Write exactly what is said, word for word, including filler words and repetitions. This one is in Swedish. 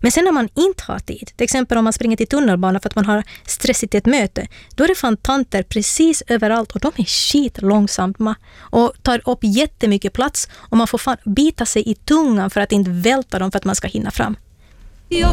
Men sen när man inte har tid, till exempel om man springer till tunnelbanan för att man har stressigt i ett möte, då är det fan tanter precis överallt och de är skit långsamma och tar upp jättemycket plats och man får fan bita sig i tungan för att inte välta dem för att man ska hinna fram.